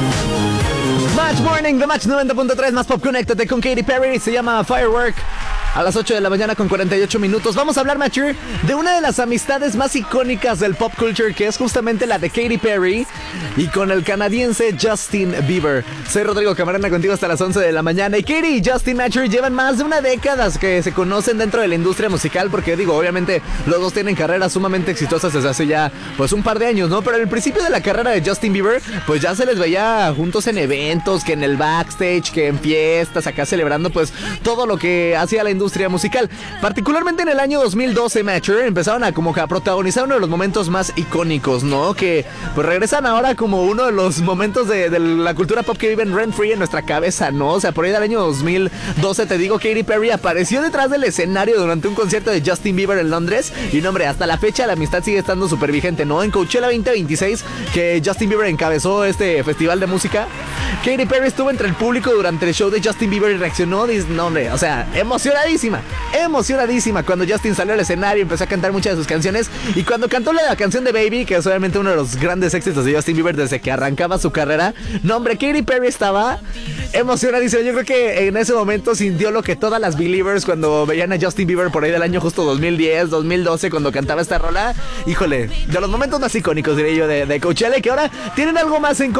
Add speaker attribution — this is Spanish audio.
Speaker 1: Match Morning, The Match 90.3, más pop, conéctate con Katy Perry, se llama Firework. A las 8 de la mañana con 48 minutos. Vamos a hablar, Matcher, de una de las amistades más icónicas del pop culture, que es justamente la de Katy Perry y con el canadiense Justin Bieber. Soy Rodrigo Camarena, contigo hasta las 11 de la mañana. Y Katy y Justin, Matcher, llevan más de una década que se conocen dentro de la industria musical, porque digo, obviamente los dos tienen carreras sumamente exitosas desde hace ya pues un par de años, ¿no? Pero al principio de la carrera de Justin Bieber, pues ya se les veía juntos en eventos, que en el backstage, que en fiestas, acá celebrando pues todo lo que hacía la industria musical. Particularmente en el año 2012, Matcher, empezaron a como que a protagonizar uno de los momentos más icónicos, ¿no? Que pues regresan ahora como uno de los momentos de la cultura pop que viven rent free en nuestra cabeza, ¿no? O sea, por ahí del año 2012, te digo, Katy Perry apareció detrás del escenario durante un concierto de Justin Bieber en Londres. Y no, hombre, hasta la fecha la amistad sigue estando súper vigente, ¿no? En Coachella 2026, que Justin Bieber encabezó este festival de música, Katy Perry estuvo entre el público durante el show de Justin Bieber y reaccionó, no, hombre, o sea, emocionadísima cuando Justin salió al escenario y empezó a cantar muchas de sus canciones. Y cuando cantó la canción de Baby, que es obviamente uno de los grandes éxitos de Justin Bieber desde que arrancaba su carrera, no, hombre, Katy Perry estaba emocionadísima. Yo creo que en ese momento sintió lo que todas las Believers cuando veían a Justin Bieber por ahí del año justo 2010, 2012, cuando cantaba esta rola. Híjole, de los momentos más icónicos, diría yo, de Coachella, que ahora tienen algo más en